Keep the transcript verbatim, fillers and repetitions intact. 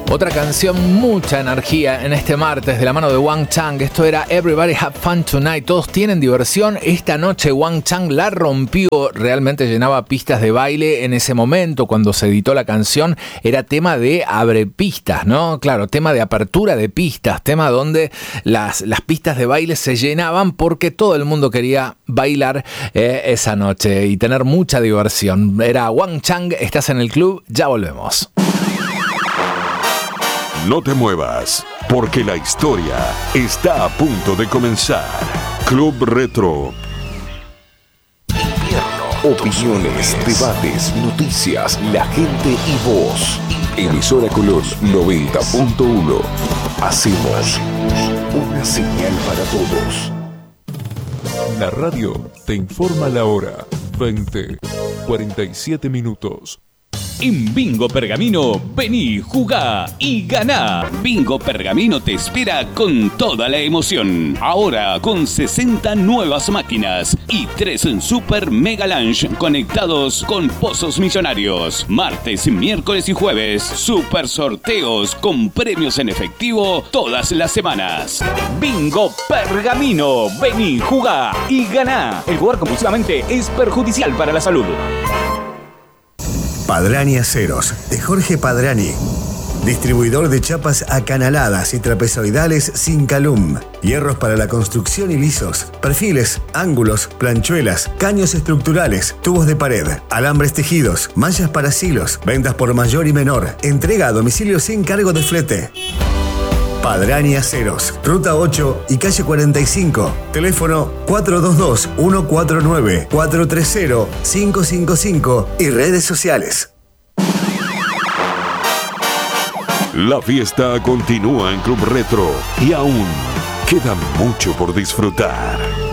Otra canción, mucha energía en este martes de la mano de Wang Chang. Esto era Everybody Have Fun Tonight. Todos tienen diversión. Esta noche Wang Chang la rompió. Realmente llenaba pistas de baile. En ese momento, cuando se editó la canción, era tema de abre pistas, ¿no? Claro, tema de apertura de pistas. Tema donde las, las pistas de baile se llenaban porque todo el mundo quería bailar eh, esa noche y tener mucha diversión. Era Wang Chang. Estás en el club. Ya volvemos. No te muevas, porque la historia está a punto de comenzar. Club Retro. Invierno. Opiniones, debates, noticias, la gente y vos. Emisora Color noventa punto uno. Hacemos una señal para todos. La radio te informa la hora. veinte, cuarenta y siete minutos. En Bingo Pergamino, vení, jugá y ganá. Bingo Pergamino te espera con toda la emoción. Ahora con sesenta nuevas máquinas y tres Super Mega Lunch conectados con pozos millonarios. Martes, miércoles y jueves, super sorteos con premios en efectivo todas las semanas. Bingo Pergamino, vení, jugá y ganá. El jugar compulsivamente es perjudicial para la salud. Padrani Aceros, de Jorge Padrani. Distribuidor de chapas acanaladas y trapezoidales sin calum. Hierros para la construcción y lisos. Perfiles, ángulos, planchuelas, caños estructurales, tubos de pared, alambres tejidos, mallas para silos. Ventas por mayor y menor. Entrega a domicilio sin cargo de flete. Padrani Aceros, Ruta ocho y calle cuarenta y cinco. Teléfono cuatro dos dos, uno cuatro nueve, cuatro tres cero, cinco cinco cinco y redes sociales. La fiesta continúa en Club Retro y aún queda mucho por disfrutar.